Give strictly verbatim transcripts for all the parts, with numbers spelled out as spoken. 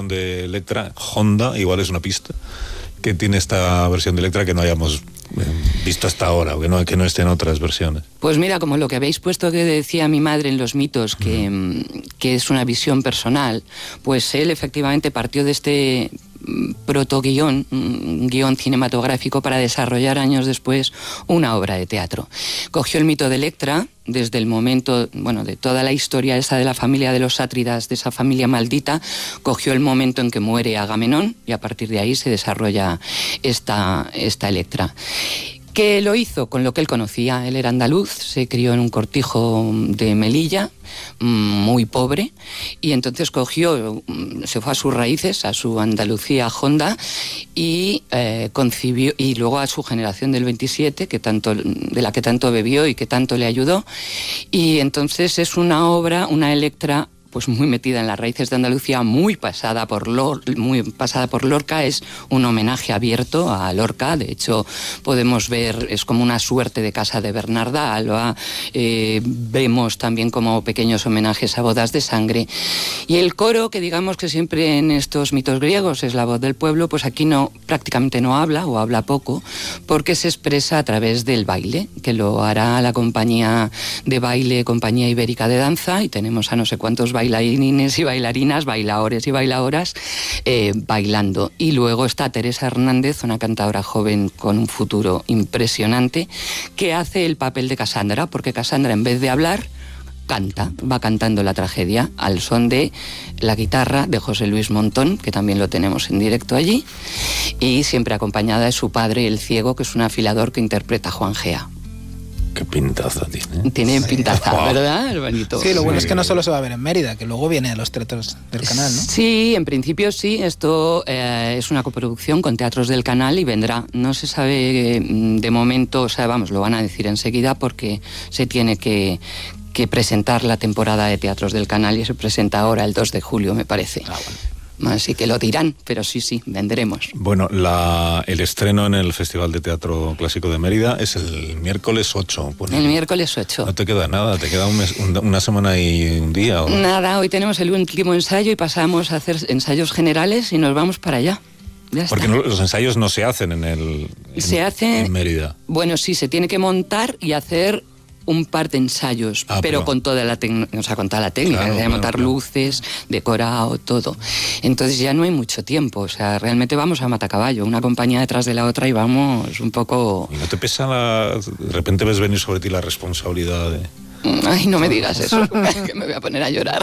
versión de Electra, Honda, igual es una pista, que tiene esta versión de Electra que no hayamos visto hasta ahora, o que no, que no esté en otras versiones. Pues mira, como lo que habéis puesto que decía mi madre en Los mitos, que, uh-huh. que es una visión personal, pues él efectivamente partió de este protoguión, un guión cinematográfico para desarrollar años después una obra de teatro. Cogió el mito de Electra desde el momento, bueno, de toda la historia esa de la familia de los sátridas, de esa familia maldita, cogió el momento en que muere Agamenón y a partir de ahí se desarrolla esta, esta Electra. ¿Qué lo hizo? Con lo que él conocía. Él era andaluz, se crió en un cortijo de Melilla, muy pobre, y entonces cogió, se fue a sus raíces, a su Andalucía honda, y eh, concibió, y luego a su generación del veintisiete, que tanto, de la que tanto bebió y que tanto le ayudó, y entonces es una obra, una Electra, pues muy metida en las raíces de Andalucía, muy pasada por Lor- muy pasada por Lorca. Es un homenaje abierto a Lorca. De hecho, podemos ver, es como una suerte de casa de Bernarda Alba. Eh, vemos también como pequeños homenajes a bodas de sangre. Y el coro, que digamos que siempre en estos mitos griegos es la voz del pueblo, pues aquí no, prácticamente no habla o habla poco, porque se expresa a través del baile, que lo hará la compañía de baile, Compañía Ibérica de Danza, y tenemos a no sé cuántos bailarines y bailarinas, bailadores y bailadoras eh, bailando. Y luego está Teresa Hernández, una cantadora joven con un futuro impresionante, que hace el papel de Casandra, porque Casandra, en vez de hablar, canta, va cantando la tragedia al son de la guitarra de José Luis Montón, que también lo tenemos en directo allí, y siempre acompañada de su padre, el ciego, que es un afilador que interpreta a Juan Gea. Qué pintaza tiene. Tiene Sí. pintaza, Wow. ¿verdad, hermanito? Sí, lo bueno Sí. es que no solo se va a ver en Mérida, que luego viene a los teatros del canal, ¿no? Sí, en principio sí. Esto eh, es una coproducción con Teatros del Canal y vendrá. No se sabe eh, de momento, o sea, vamos, lo van a decir enseguida porque se tiene que, que presentar la temporada de Teatros del Canal y se presenta ahora el dos de julio, me parece. Ah, bueno. Así que lo dirán, pero sí, sí, vendremos. Bueno, la, el estreno en el Festival de Teatro Clásico de Mérida es el miércoles ocho. Bueno, El miércoles ocho. no te queda nada, te queda un mes, un- una semana y un día. ¿O? Nada, hoy tenemos el último ensayo y pasamos a hacer ensayos generales y nos vamos para allá. Ya está. Porque no- los ensayos no se hacen en el en, Se hace- en Mérida. Bueno, sí, se tiene que montar y hacer un par de ensayos, Ah, pero pero- con toda la tecno- o sea, con toda la técnica, Claro, de claro, montar claro. luces, decorado, todo. Entonces ya no hay mucho tiempo, o sea, realmente vamos a matacaballo, una compañía detrás de la otra y vamos un poco... ¿Y no te pesa la, de repente ves venir sobre ti la responsabilidad de... Ay, no me digas eso, que me voy a poner a llorar.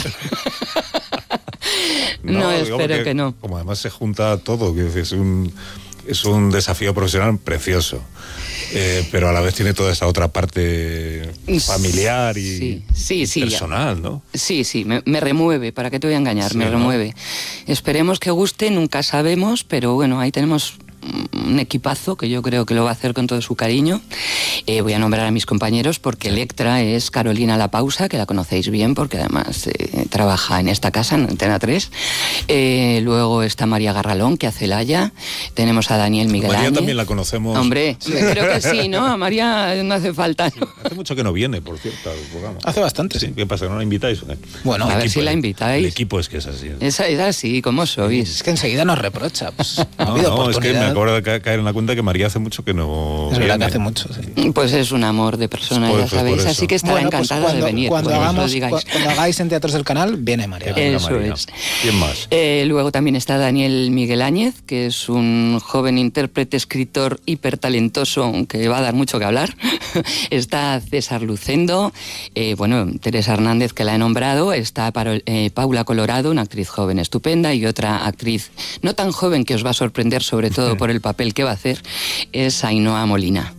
No, digo, espero porque que no. Como además se junta todo, que es un, es un desafío profesional precioso. Eh, pero a la vez tiene toda esa otra parte familiar y Sí, sí, sí, personal, ¿no? Sí, sí, me, me remueve, ¿para qué te voy a engañar? Sí, me ¿no? remueve. Esperemos que guste, nunca sabemos, pero bueno, ahí tenemos un equipazo que yo creo que lo va a hacer con todo su cariño. Eh, voy a nombrar a mis compañeros porque Electra es Carolina La Pausa, que la conocéis bien porque además eh, trabaja en esta casa, en Antena tres. Eh, luego está María Garralón, que hace Laia. Tenemos a Daniel Miguel María Áñez. también la conocemos. Hombre, creo que sí, ¿no? A María no hace falta, ¿no? Hace mucho que no viene, por cierto, al programa. Hace bastante, sí. ¿Qué pasa? ¿No la invitáis? o qué? Bueno, A El ver equipo, si la el- invitáis. El equipo es que es así. Esa es así, ¿cómo sois? es que enseguida nos reprocha. Pues, no ha No, habido no, es que me oportunidad. acabo de ca- caer en la cuenta que María hace mucho que no Es verdad que viene. hace mucho, sí. Pues es un amor de persona, Pues ya por- pues sabéis, por así eso. que estará Bueno, pues encantada cuando, de venir. cuando cuando os lo hagamos, digáis. cu- cuando hagáis en Teatros del Canal, viene María. Ya vendrá Eso María. es. ¿Quién más? Eh, luego también está Daniel Miguel Áñez, que es un joven intérprete, escritor hipertalentoso, que va a dar mucho que hablar. Está César Lucendo, eh, bueno, Teresa Hernández, que la he nombrado. Está Paro- eh, Paula Colorado, una actriz joven estupenda, y otra actriz no tan joven que os va a sorprender, sobre todo por el papel que va a hacer, es Ainhoa Molina.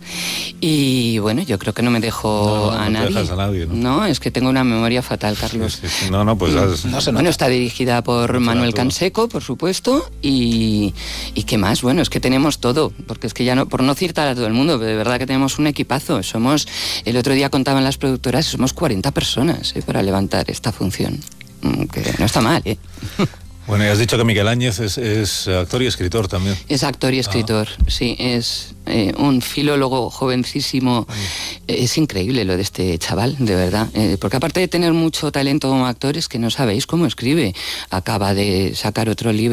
Y bueno, yo creo que no me dejo No, no a te nadie. dejas a nadie, ¿no? No, es que tengo una memoria fatal, Carlos. Sí, sí. No, no, pues has- No se Bueno, nota. está dirigida por No será Manuel todo. Canseco, por supuesto, y, y qué más, bueno, es que tenemos todo, porque es que ya no, por no citar a todo el mundo, pero de verdad que tenemos un equipazo, somos, el otro día contaban las productoras, somos cuarenta personas eh, para levantar esta función, Mm, que no está mal, ¿eh? Bueno, y has dicho que Miguel Áñez es, es actor y escritor también. Es actor y escritor, sí, es eh, un filólogo jovencísimo. Eh, es increíble lo de este chaval, de verdad, eh, porque aparte de tener mucho talento como actor, es que no sabéis cómo escribe. Acaba de sacar otro libro